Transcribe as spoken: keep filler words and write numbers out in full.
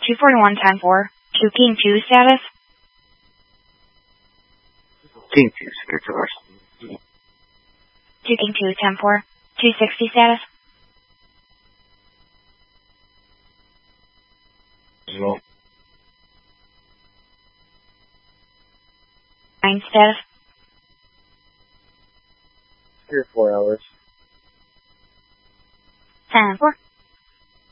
two forty-one, ten four. two King two status. King two, secure traverse. two King two, ten four. two sixty status. Zero. nine status. Secure four hours. ten four.